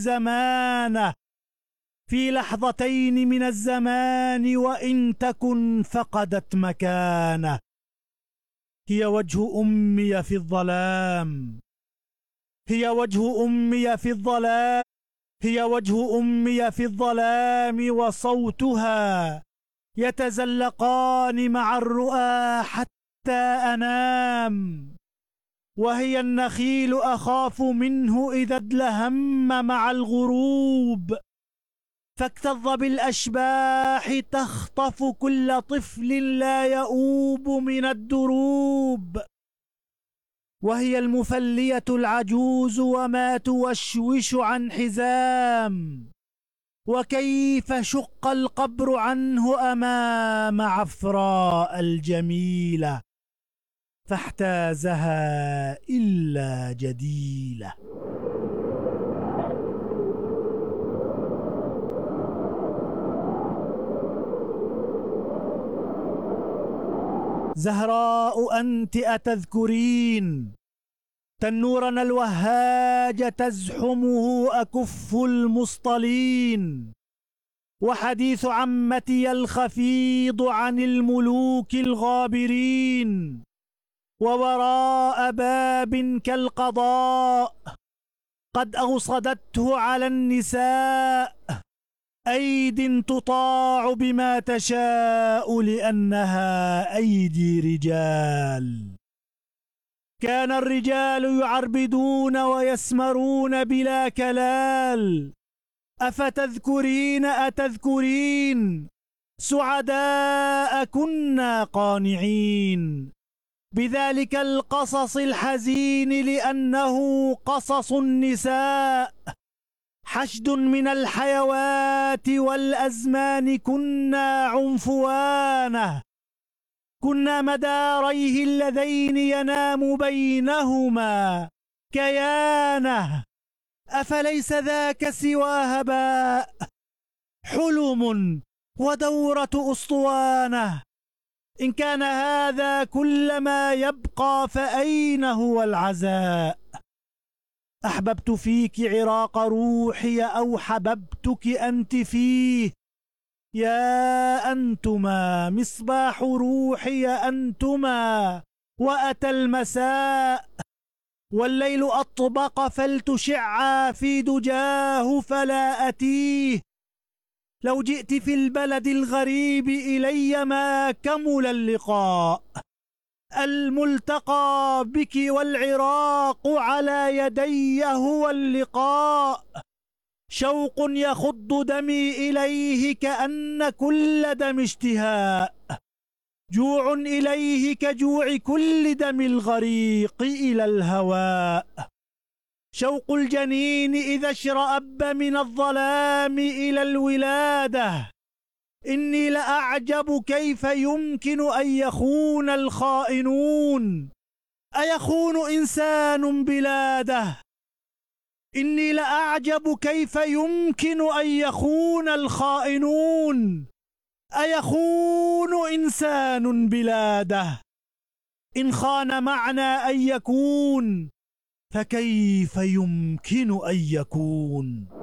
زمانه في لحظتين من الزمان وإن تكن فقدت مكانه. هي وجه أمي في الظلام، هي وجه أمي في الظلام، هي وجه أمي في الظلام وصوتها يتزلقان مع الرؤى حتى أنام. وهي النخيل أخاف منه إذا ادلهم مع الغروب، فاكتظ بالأشباح تخطف كل طفل لا يؤوب من الدروب. وهي المفلية العجوز وما توشوش عن حزام، وكيف شق القبر عنه أمام عفراء الجميلة، فاحتازها إلا جديلة. زهراء أنت أتذكرين تنورنا الوهاج تزحمه أكف المصطلين، وحديث عمتي الخفيض عن الملوك الغابرين، ووراء باب كالقضاء قد أوصدته على النساء أيد تطاع بما تشاء لأنها أيدي رجال. كان الرجال يعربدون ويسمرون بلا كلال، أفتذكرين أتذكرين سعداء كنا قانعين بذلك القصص الحزين لأنه قصص النساء. حشد من الحيوات والأزمان كنا عنفوانه، كنا مداريه اللذين ينام بينهما كيانه. أفليس ذاك سوى هباء حلم ودورة أسطوانه؟ إن كان هذا كل ما يبقى فأين هو العزاء؟ أحببت فيك عراق روحي أو حببتك أنت فيه؟ يا أنتما مصباح روحي أنتما، وأتى المساء والليل أطبق فلتشعا في دجاه فلا أتيه. لو جئت في البلد الغريب إلي ما كمل اللقاء، الملتقى بك والعراق على يدي هو اللقاء. شوق يخض دمي إليه كأن كل دم اشتهاء، جوع إليه كجوع كل دم الغريق إلى الهواء. شوق الجنين إذا اشرأب من الظلام إلى الولادة، إني لأعجب كيف يمكن أن يخون الخائنون. أيخون إنسان بلاده؟ إني لأعجب كيف يمكن أن يخون الخائنون. أيخون إنسان بلاده؟ إن خان معنى أن يكون فكيف يمكن أن يكون؟